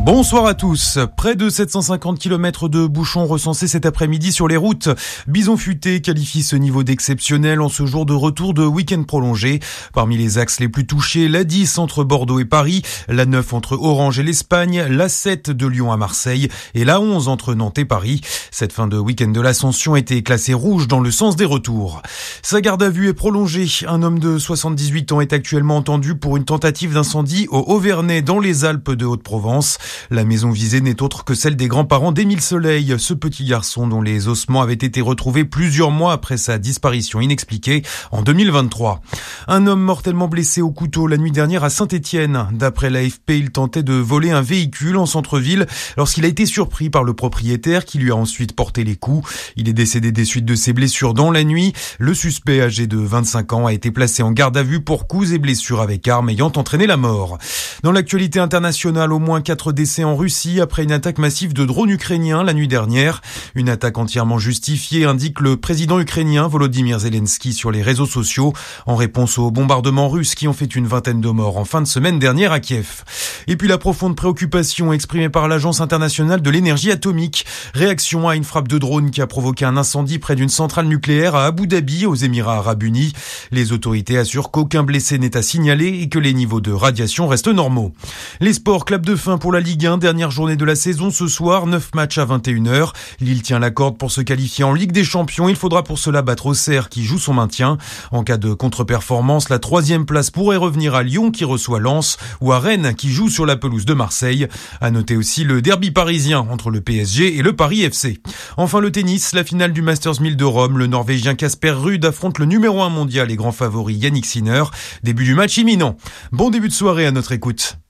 Bonsoir à tous. Près de 750 km de bouchons recensés cet après-midi sur les routes. Bison Futé qualifie ce niveau d'exceptionnel en ce jour de retour de week-end prolongé. Parmi les axes les plus touchés, la 10 entre Bordeaux et Paris, la 9 entre Orange et l'Espagne, la 7 de Lyon à Marseille et la 11 entre Nantes et Paris. Cette fin de week-end de l'Ascension était classée rouge dans le sens des retours. Sa garde à vue est prolongée. Un homme de 78 ans est actuellement entendu pour une tentative d'incendie au Auvernais dans les Alpes de Haute-Provence. La maison visée n'est autre que celle des grands-parents d'Émile Soleil, ce petit garçon dont les ossements avaient été retrouvés plusieurs mois après sa disparition inexpliquée en 2023. Un homme mortellement blessé au couteau la nuit dernière à Saint-Étienne. D'après l'AFP, il tentait de voler un véhicule en centre-ville lorsqu'il a été surpris par le propriétaire qui lui a ensuite porté les coups. Il est décédé des suites de ses blessures dans la nuit. Le suspect, âgé de 25 ans, a été placé en garde à vue pour coups et blessures avec arme ayant entraîné la mort. Dans l'actualité internationale, au moins 4 décès en Russie après une attaque massive de drones ukrainiens la nuit dernière. Une attaque entièrement justifiée, indique le président ukrainien Volodymyr Zelensky sur les réseaux sociaux, en réponse aux bombardements russes qui ont fait une vingtaine de morts en fin de semaine dernière à Kiev. Et puis la profonde préoccupation exprimée par l'Agence internationale de l'énergie atomique. Réaction à une frappe de drone qui a provoqué un incendie près d'une centrale nucléaire à Abu Dhabi, aux Émirats arabes unis. Les autorités assurent qu'aucun blessé n'est à signaler et que les niveaux de radiation restent normaux. Les sports, clap de fin pour la Ligue 1, dernière journée de la saison ce soir, 9 matchs à 21h. Lille tient la corde pour se qualifier en Ligue des Champions. Il faudra pour cela battre Auxerre qui joue son maintien. En cas de contre-performance, la 3e place pourrait revenir à Lyon qui reçoit Lens ou à Rennes qui joue sur la pelouse de Marseille. À noter aussi le derby parisien entre le PSG et le Paris FC. Enfin le tennis, la finale du Masters 1000 de Rome. Le Norvégien Casper Ruud affronte le numéro 1 mondial et grand favori Yannick Sinner. Début du match imminent. Bon début de soirée à notre écoute.